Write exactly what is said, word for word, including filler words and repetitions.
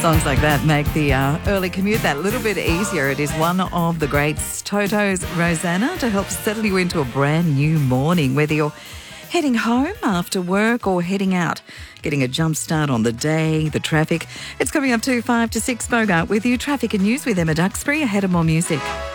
Songs like that make the uh, early commute that little bit easier. It is one of the greats, Toto's Rosanna, to help settle you into a brand new morning, whether you're heading home after work or heading out, getting a jump start on the day, the traffic. It's coming up to five to six. Bogart with you. Traffic and news with Emma Duxbury ahead of more music.